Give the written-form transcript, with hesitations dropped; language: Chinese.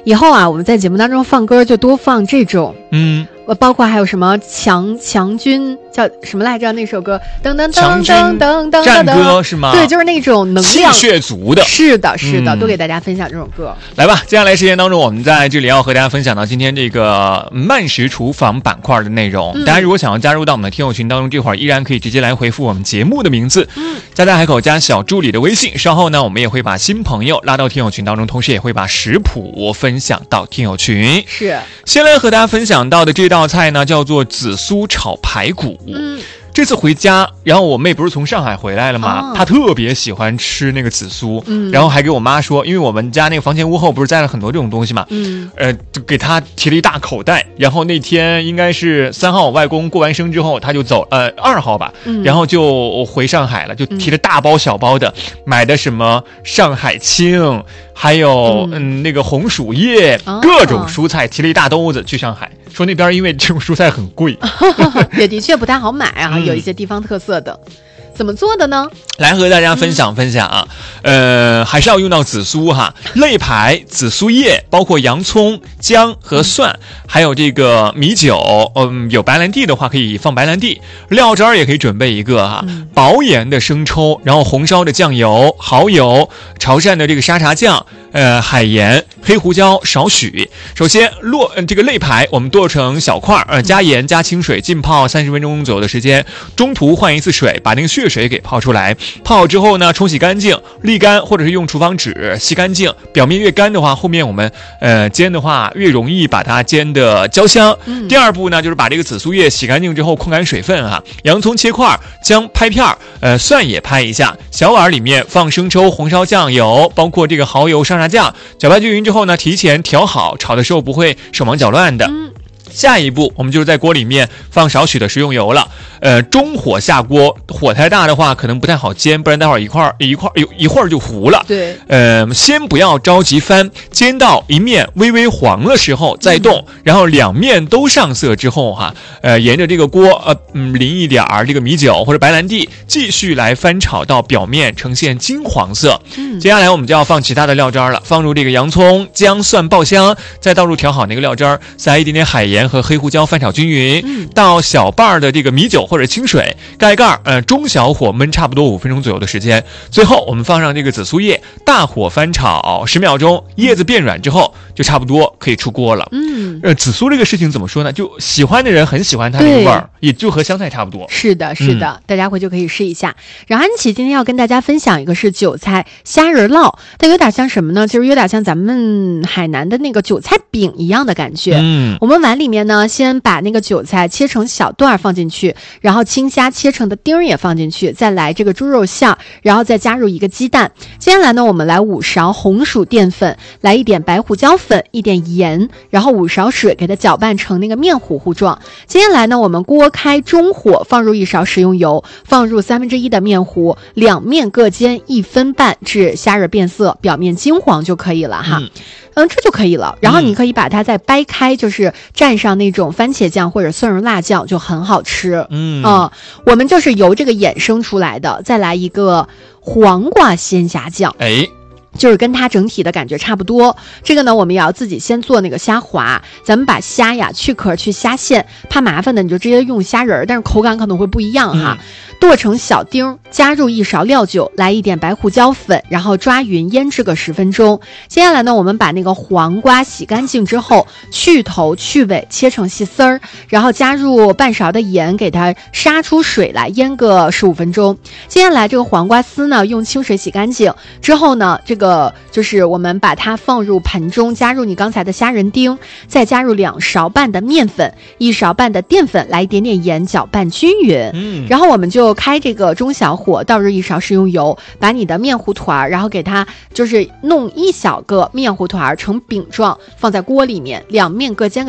以后啊，我们在节目当中放歌就多放这种，包括还有什么强军叫什么来着？那首歌噔噔噔噔噔噔战歌是吗？ 对，就是那种能量气血足的。 是的，是的，多给大家分享这首歌。 来吧，接下来时间当中，我们在这里要和大家分享到今天这个慢食厨房板块的内容。大家如果想要加入到我们的听友群当中，这会儿依然可以直接来回复我们节目的名字，加大海口加小助理的微信。稍后呢，我们也会把新朋友拉到听友群当中，同时也会把食谱分享到听友群。 是， 先来和大家分享到的这道菜呢，叫做紫苏炒排骨。这次回家，然后我妹不是从上海回来了吗？她特别喜欢吃那个紫苏，然后还给我妈说，因为我们家那个房前屋后不是栽了很多这种东西嘛，就给她提了一大口袋。然后那天应该是3号，我外公过完生之后，她就走，2号吧，然后就回上海了，就提了大包小包的，买的什么上海青，还有那个红薯叶，各种蔬菜，提了一大兜子去上海。说那边因为这种蔬菜很贵， 也的确不太好买啊，有一些地方特色的。怎么做的呢？ 来和大家分享分享啊，还是要用到紫苏哈，肋排、紫苏叶，包括洋葱、姜和蒜，还有这个米酒，有白兰地的话可以放白兰地，料汁儿也可以准备一个哈，薄盐的生抽，然后红烧的酱油、蚝油、潮汕的这个沙茶酱，海盐、黑胡椒少许。首先这个肋排我们剁成小块，加盐加清水浸泡30分钟左右的时间，中途换一次水，把那个血水给泡出来。泡好之后呢，冲洗干净，沥干，或者是用厨房纸吸干净。表面越干的话，后面我们煎的话越容易把它煎的焦香。第二步呢，就是把这个紫苏叶洗干净之后控干水分哈，洋葱切块，姜拍片，蒜也拍一下。小碗里面放生抽、红烧酱油，包括这个蚝油、沙茶酱，搅拌均匀之后呢，提前调好，炒的时候不会手忙脚乱的。下一步我们就是在锅里面放少许的食用油了，中火下锅，火太大的话可能不太好煎，不然待会儿一会儿就糊了。 对， 先不要着急翻，煎到一面微微黄的时候再动，然后两面都上色之后哈，沿着这个锅淋一点这个米酒或者白兰地，继续来翻炒到表面呈现金黄色。接下来我们就要放其他的料汁了，放入这个洋葱、姜、蒜爆香，再倒入调好那个料汁，撒一点点海盐和黑胡椒翻炒均匀，倒小半的这个米酒或者清水，盖盖，中小火焖差不多5分钟左右的时间。最后我们放上这个紫苏叶，大火翻炒10秒钟，叶子变软之后就差不多可以出锅了。紫苏这个事情怎么说呢？就喜欢的人很喜欢它那个味儿，也就和香菜差不多。 是的，是的，大家回去可以试一下。然后安琪今天要跟大家分享一个是韭菜虾仁烙，它有点像什么呢？就是有点像咱们海南的那个韭菜饼一样的感觉。我们碗里面呢，先把那个韭菜切成小段放进去，然后青虾切成的丁儿也放进去，再来这个猪肉馅，然后再加入一个鸡蛋。接下来呢，我们来5勺红薯淀粉，来1点白胡椒粉，1点盐，然后5勺水给它搅拌成那个面糊糊状。接下来呢，我们锅开中火，放入1勺食用油，放入1/3的面糊，两面各煎1分半至虾仁变色，表面金黄就可以了哈。这就可以了。然后你可以把它再掰开，就是蘸上那种番茄酱或者蒜蓉辣酱，就很好吃。我们就是由这个衍生出来的。再来一个黄瓜鲜虾酱，就是跟它整体的感觉差不多。这个呢，我们也要自己先做那个虾滑。咱们把虾呀去壳去虾线，怕麻烦的你就直接用虾仁，但是口感可能会不一样哈。剁成小丁，加入1勺料酒，来1点白胡椒粉，然后抓匀腌制个10分钟。接下来呢，我们把那个黄瓜洗干净之后，去头去尾，切成细丝儿，然后加入半勺的盐，给它杀出水来，腌个15分钟。接下来这个黄瓜丝呢，用清水洗干净之后呢，这个就是我们把它放入盆中，加入你刚才的虾仁丁，再加入2勺半的面粉，1勺半的淀粉，来1点点盐，搅拌均匀。然后我们就开这个中小火，倒入1勺食用油，把你的面糊团，然后给它就是弄1小个面糊团成饼状，放在锅里面，两面各煎个